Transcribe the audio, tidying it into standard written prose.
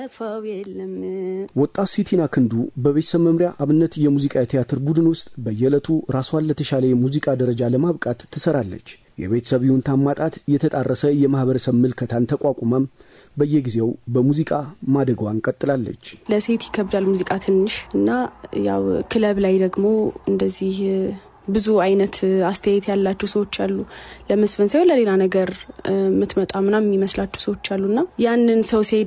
የሚያጠፋው የለም ወጣት ሲቲና ክንዱ በቤተሰብ መምሪያ አብነት የሙዚቃ ቲያትር ቡድን ውስጥ በየለቱ ራሷን ለተሻለ የሙዚቃ ደረጃ ለማብቃት ትሰራለች የቤተሰብ ይሁንታ ማጣት የተጣረሰ የማህበረሰብ ምልከታን ተቋቁመም በየጊዜው በሙዚቃ ማደጓን ቀጥላለች ለሴት ይከብዳል ሙዚቃ ትንሽ እና ያው ክለብ ላይ ደግሞ እንደዚህ ብዙ አይነት አስተያየት ያላችሁ ሰዎች አሉ ለመስፈን ሳይሆን ለሌላ ነገር ምትመጣ ምናምን የሚመስላችሁ ሰዎች አሉና ያንን ሰው